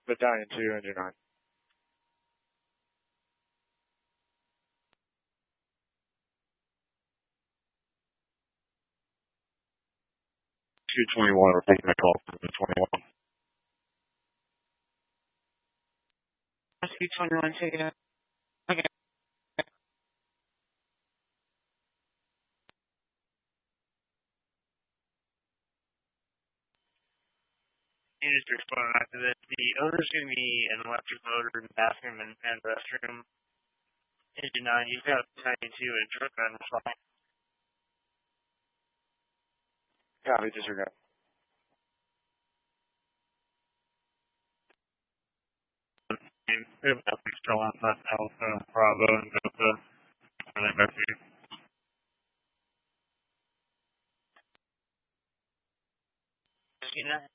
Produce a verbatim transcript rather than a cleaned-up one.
Battalion two, engine nine. two twenty-one, we're taking a call from the twenty-one. two twenty-one, taking it. Okay. Just responding after this. The owner's going to be an electric motor in the bathroom and, and restroom. Engine nine, you've got Battalion two and truck on the fly. Copy, disregard. And we have nothing still on that Alpha, Bravo, and Delta. And then back to you. You know?